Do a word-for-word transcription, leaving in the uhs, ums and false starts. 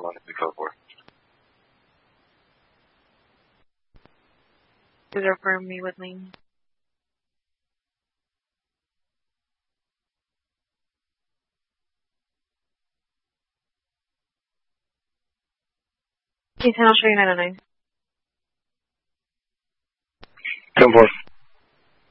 one is the code for. These are for me with me. Ethan, I'll show you nine oh nine. ten four.